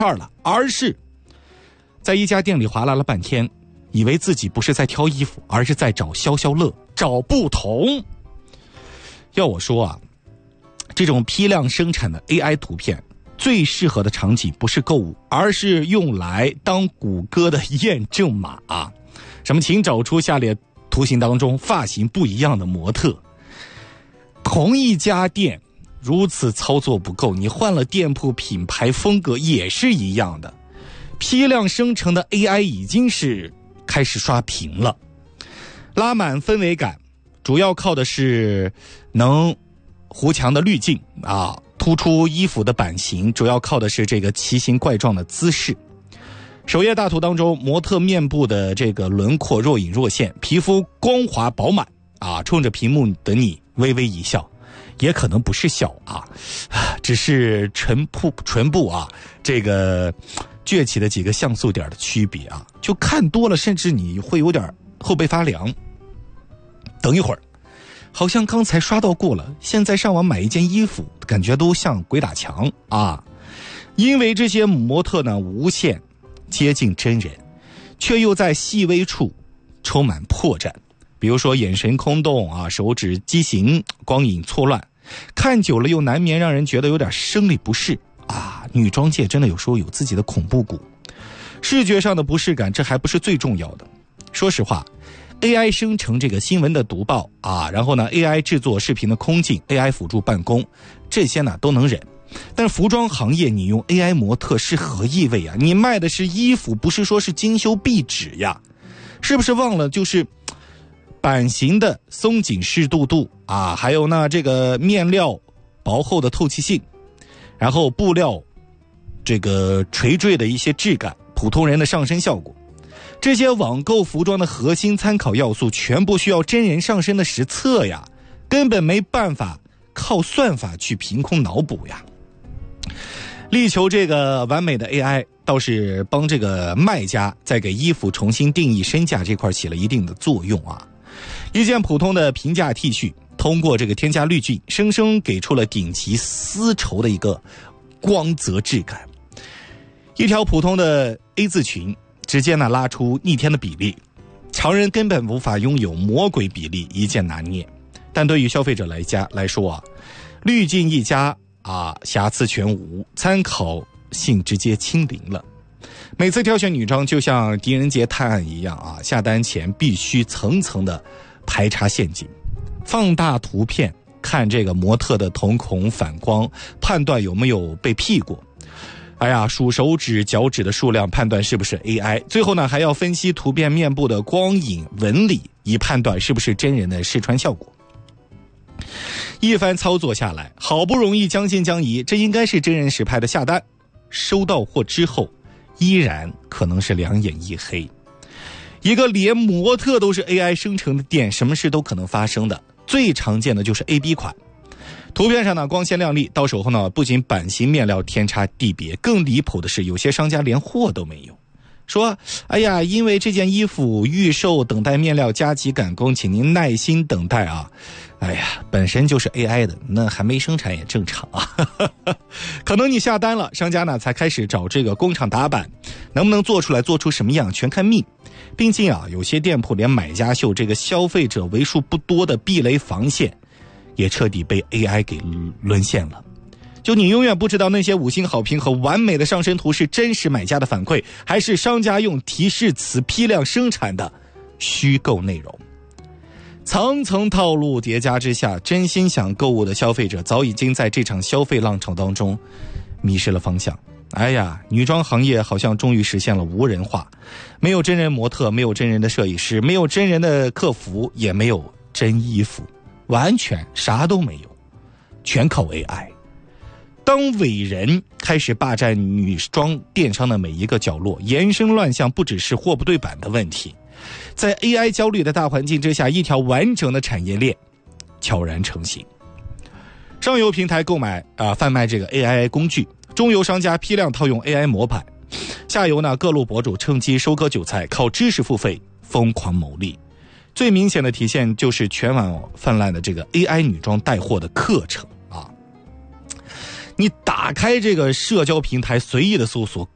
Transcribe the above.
了，而是在一家店里划拉了半天，以为自己不是在挑衣服，而是在找消消乐，找不同。要我说啊，这种批量生产的 AI 图片最适合的场景不是购物，而是用来当谷歌的验证码啊。什么请找出下列图形当中发型不一样的模特。同一家店如此操作不够，你换了店铺品牌风格也是一样的。批量生成的 AI 已经是开始刷屏了，拉满氛围感主要靠的是能糊墙的滤镜啊，突出衣服的版型主要靠的是这个奇形怪状的姿势。首页大图当中，模特面部的这个轮廓若隐若现，皮肤光滑饱满啊，冲着屏幕的你微微一笑，也可能不是笑啊，只是唇部啊这个撅起的几个像素点的区别啊，就看多了甚至你会有点后背发凉。等一会儿好像刚才刷到过了，现在上网买一件衣服感觉都像鬼打墙啊。因为这些模特呢无限接近真人，却又在细微处充满破绽，比如说眼神空洞啊，手指畸形，光影错乱，看久了又难免让人觉得有点生理不适啊。女装界真的有时候有自己的恐怖谷，视觉上的不适感这还不是最重要的。说实话， AI 生成这个新闻的读报啊，然后呢 AI 制作视频的空镜， AI 辅助办公，这些呢都能忍。但服装行业你用 AI 模特是何意味啊？你卖的是衣服，不是说是精修壁纸呀？是不是忘了就是版型的松紧适度啊，还有呢这个面料薄厚的透气性，然后布料这个垂坠的一些质感，普通人的上身效果，这些网购服装的核心参考要素全部需要真人上身的实测呀，根本没办法靠算法去凭空脑补呀。力求这个完美的 AI 倒是帮这个卖家在给衣服重新定义身价这块起了一定的作用啊。一件普通的平价 T 恤通过这个添加滤镜，生生给出了顶级丝绸的一个光泽质感。一条普通的 A 字裙直接呢拉出逆天的比例，常人根本无法拥有魔鬼比例一键拿捏。但对于消费者来说啊，滤镜一加啊，瑕疵全无，参考性直接清零了。每次挑选女装就像狄仁杰探案一样啊，下单前必须层层的排查陷阱，放大图片看这个模特的瞳孔反光，判断有没有被 P 过。哎呀，数手指脚趾的数量判断是不是 AI， 最后呢还要分析图片面部的光影纹理，以判断是不是真人的试穿效果。一番操作下来，好不容易将信将疑，这应该是真人实拍的下单，收到货之后依然可能是两眼一黑。一个连模特都是 AI 生成的店，什么事都可能发生的。最常见的就是 AB 款，图片上呢光鲜亮丽，到手后呢不仅版型面料天差地别，更离谱的是有些商家连货都没有，说哎呀，因为这件衣服预售等待面料加急赶工，请您耐心等待啊。哎呀，本身就是 AI 的，那还没生产也正常啊。可能你下单了，商家呢才开始找这个工厂打版，能不能做出来，做出什么样全看命。毕竟啊，有些店铺连买家秀这个消费者为数不多的避雷防线也彻底被 AI 给沦陷了。就你永远不知道那些5星好评和完美的上身图是真实买家的反馈，还是商家用提示词批量生产的虚构内容。层层套路叠加之下，真心想购物的消费者早已经在这场消费浪潮当中迷失了方向。哎呀，女装行业好像终于实现了无人化，没有真人模特，没有真人的设计师，没有真人的客服，也没有真衣服，完全啥都没有，全靠 AI。当伟人开始霸占女装电商的每一个角落，延伸乱象不只是货不对版的问题，在 AI 焦虑的大环境之下，一条完整的产业链悄然成型。上游平台购买贩卖这个 AI 工具，中游商家批量套用 AI 模板，下游呢各路博主趁机收割韭菜，靠知识付费疯狂牟利。最明显的体现就是全网泛滥的这个 AI 女装带货的课程啊！你打开这个社交平台随意的搜索，